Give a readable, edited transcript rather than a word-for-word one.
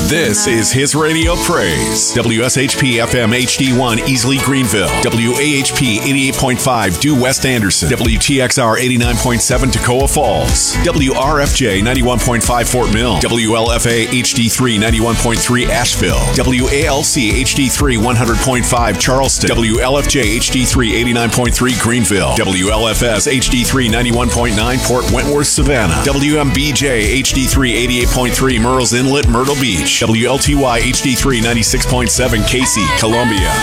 This is His Radio Praise. WSHP FM HD1 Easley Greenville. WAHP 88.5 Due West Anderson. WTXR 89.7 Toccoa Falls. WRFJ 91.5 Fort Mill. WLFA HD3 91.3 Asheville. WALC HD3 100.5 Charleston. WLFJ HD3 89.3 Greenville. WLFS HD3 91.9 Port Wentworth Savannah. WMBJ HD3 88.3 Murrells Inlet Myrtle Beach. WLTY HD3 96.7 Casey, Columbia.